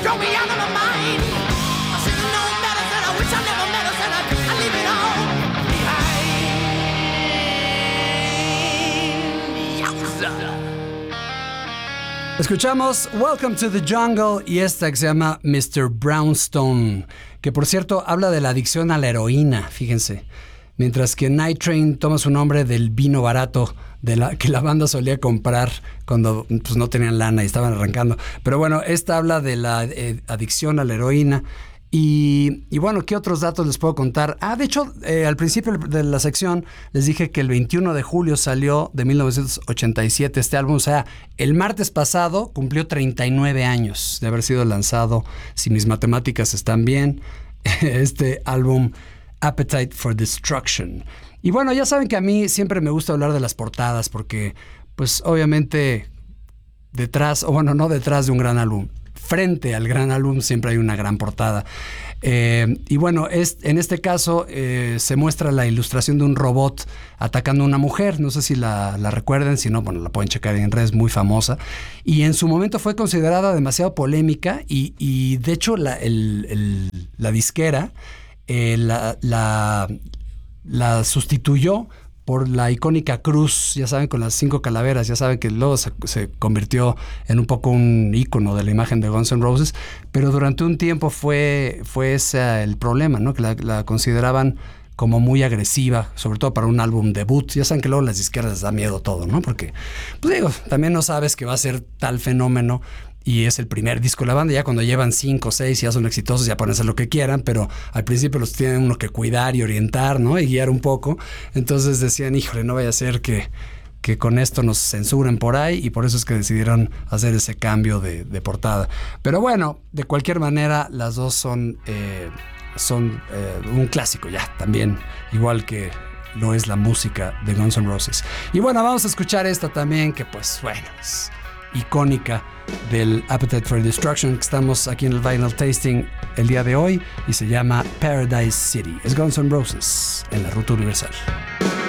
drove me out of my mind. I should have known better, said I wish I never met her, said I leave it all behind. Yowza. Escuchamos Welcome to the Jungle y esta que se llama Mr. Brownstone, que por cierto habla de la adicción a la heroína, fíjense. Mientras que Night Train toma su nombre del vino barato que la banda solía comprar cuando pues, no tenían lana y estaban arrancando. Pero bueno, esta habla de la adicción a la heroína. Y bueno, ¿qué otros datos les puedo contar? De hecho, al principio de la sección les dije que el 21 de julio salió de 1987 este álbum. O sea, el martes pasado cumplió 39 años de haber sido lanzado, si mis matemáticas están bien, este álbum Appetite for Destruction. Y bueno, ya saben que a mí siempre me gusta hablar de las portadas porque, pues obviamente, detrás, o bueno, no detrás de un gran álbum, frente al gran álbum siempre hay una gran portada. Y bueno, en este caso se muestra la ilustración de un robot atacando a una mujer. No sé si la recuerden, si no, bueno, la pueden checar en redes, muy famosa. Y en su momento fue considerada demasiado polémica y de hecho la disquera la sustituyó por la icónica cruz, ya saben, con las 5 calaveras. Ya saben que luego se convirtió en un poco un ícono de la imagen de Guns N' Roses, pero durante un tiempo fue ese el problema, ¿no? Que la consideraban como muy agresiva, sobre todo para un álbum debut. Ya saben que luego las disqueras les da miedo todo, ¿no? Porque, pues digo, también no sabes que va a ser tal fenómeno y es el primer disco de la banda. Ya cuando llevan 5 o 6 ya son exitosos, ya pueden hacer lo que quieran, pero al principio los tienen uno que cuidar y orientar, ¿no? Y guiar un poco. Entonces decían, híjole, no vaya a ser que con esto nos censuren por ahí, y por eso es que decidieron hacer ese cambio de portada. Pero bueno, de cualquier manera, las dos son un clásico ya, también, igual que lo es la música de Guns N' Roses. Y bueno, vamos a escuchar esta también, que pues bueno, es icónica del Appetite for Destruction, que estamos aquí en el Vinyl Tasting el día de hoy, y se llama Paradise City. Es Guns N' Roses en la Ruta Universal.